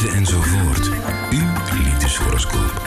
liefde enzovoort. Uw liefdeshoroscoop.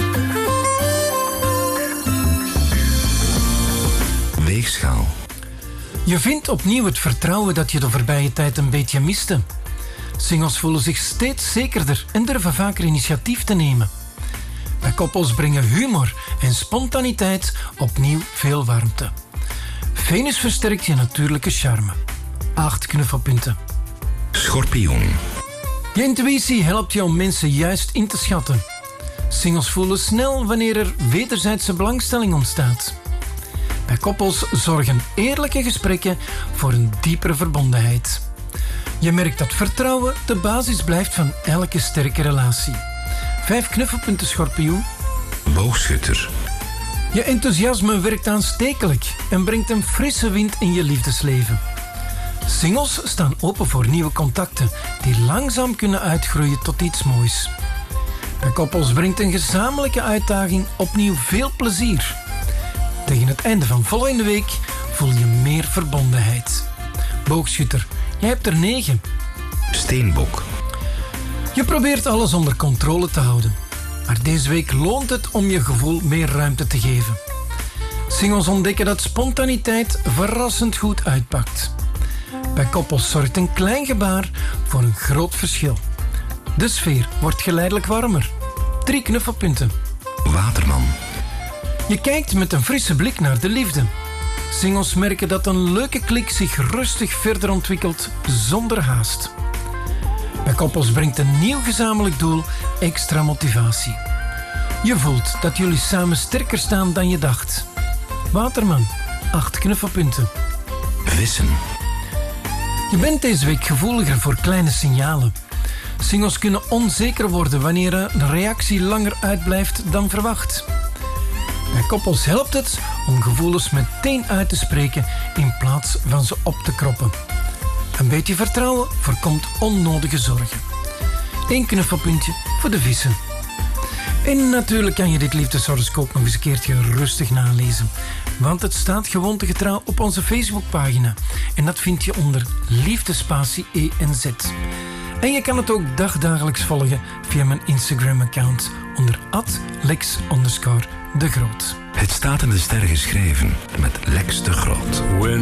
Weegschaal. Je vindt opnieuw het vertrouwen dat je de voorbije tijd een beetje miste. Singles voelen zich steeds zekerder en durven vaker initiatief te nemen. Bij koppels brengen humor en spontaniteit opnieuw veel warmte. Venus versterkt je natuurlijke charme. 8 knuffelpunten. Schorpioen. Je intuïtie helpt je om mensen juist in te schatten. Singles voelen snel wanneer er wederzijdse belangstelling ontstaat. Bij koppels zorgen eerlijke gesprekken voor een diepere verbondenheid. Je merkt dat vertrouwen de basis blijft van elke sterke relatie. 5 knuffelpunten, schorpioen. Boogschutter. Je enthousiasme werkt aanstekelijk en brengt een frisse wind in je liefdesleven. Singles staan open voor nieuwe contacten die langzaam kunnen uitgroeien tot iets moois. Bij koppels brengt een gezamenlijke uitdaging opnieuw veel plezier. Tegen het einde van volgende week voel je meer verbondenheid. Boogschutter, jij hebt er 9. Steenbok. Je probeert alles onder controle te houden. Maar deze week loont het om je gevoel meer ruimte te geven. Singles ontdekken dat spontaniteit verrassend goed uitpakt. Bij koppels zorgt een klein gebaar voor een groot verschil. De sfeer wordt geleidelijk warmer. 3 knuffelpunten. Waterman. Je kijkt met een frisse blik naar de liefde. Singles merken dat een leuke klik zich rustig verder ontwikkelt zonder haast. Bij koppels brengt een nieuw gezamenlijk doel extra motivatie. Je voelt dat jullie samen sterker staan dan je dacht. Waterman, 8 knuffelpunten. Vissen. Je bent deze week gevoeliger voor kleine signalen. Singles kunnen onzeker worden wanneer een reactie langer uitblijft dan verwacht. Bij koppels helpt het om gevoelens meteen uit te spreken in plaats van ze op te kroppen. Een beetje vertrouwen voorkomt onnodige zorgen. 1 knuffelpuntje voor de vissen. En natuurlijk kan je dit liefdeshoroscoop nog eens een keertje rustig nalezen. Want het staat gewoontegetrouw op onze Facebookpagina. En dat vind je onder liefdespatie ENZ. En je kan het ook dagdagelijks volgen via mijn Instagram-account onder @Lex_de Groot. Het staat in de sterren geschreven met Lex de Groot.